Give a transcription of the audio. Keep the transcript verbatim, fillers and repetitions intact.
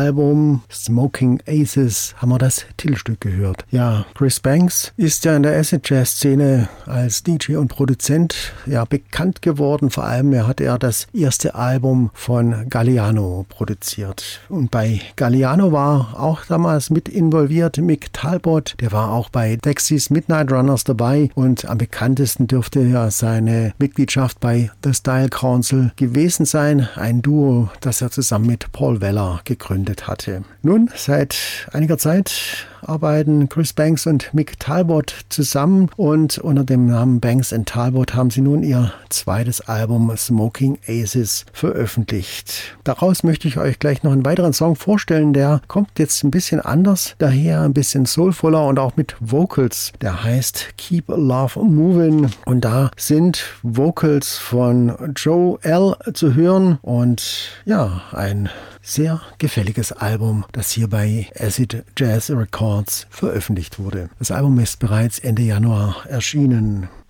Album Smoking Aces haben wir das Titelstück gehört. Ja, Chris Banks ist ja in der Acid-Jazz-Szene als D J und Produzent ja bekannt geworden. Vor allem er hat er das erste Album von Galliano produziert. Und bei Galliano war auch damals mit involviert Mick Talbot. Der war auch bei Dexys Midnight Runners dabei und am bekanntesten dürfte ja seine Mitgliedschaft bei The Style Council gewesen sein. Ein Duo, das er zusammen mit Paul Weller gegründet hatte. Nun, seit einiger Zeit arbeiten Chris Banks und Mick Talbot zusammen und unter dem Namen Banks and Talbot haben sie nun ihr zweites Album Smoking Aces veröffentlicht. Daraus möchte ich euch gleich noch einen weiteren Song vorstellen, der kommt jetzt ein bisschen anders, daher ein bisschen soulvoller und auch mit Vocals. Der heißt Keep Love Moving und da sind Vocals von Joe L. zu hören und ja, ein sehr gefälliges Album, das hier bei Acid Jazz Records veröffentlicht wurde. Das Album ist bereits Ende Januar erschienen.